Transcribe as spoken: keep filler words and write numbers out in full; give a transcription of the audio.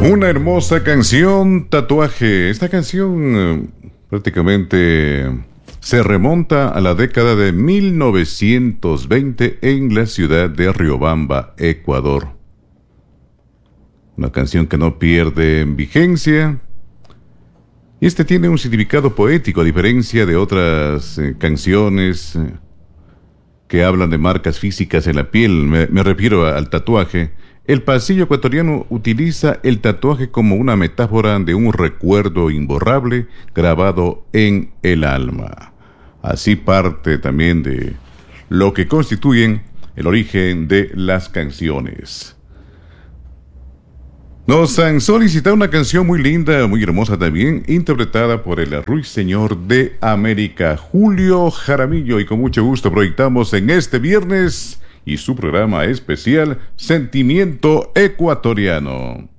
Una hermosa canción, Tatuaje. Esta canción eh, prácticamente se remonta a la década de mil novecientos veinte en la ciudad de Riobamba, Ecuador. Una canción que no pierde vigencia. Y este tiene un significado poético, a diferencia de otras eh, canciones eh, que hablan de marcas físicas en la piel. Me, me refiero a, al tatuaje. El pasillo ecuatoriano utiliza el tatuaje como una metáfora de un recuerdo imborrable grabado en el alma. Así parte también de lo que constituyen el origen de las canciones. Nos han solicitado una canción muy linda, muy hermosa también, interpretada por el ruiseñor de América, Julio Jaramillo, y con mucho gusto proyectamos en este viernes y su programa especial Sentimiento Ecuatoriano.